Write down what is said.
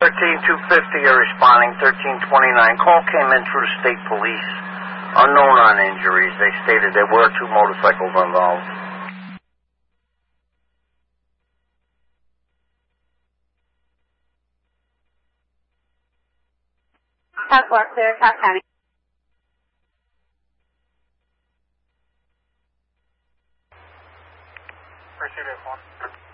13250 are responding, 1329. Call came in through the state police. Unknown on injuries. They stated there were 2 motorcycles involved. Task Force, clear, Scott County. Pursuit F1.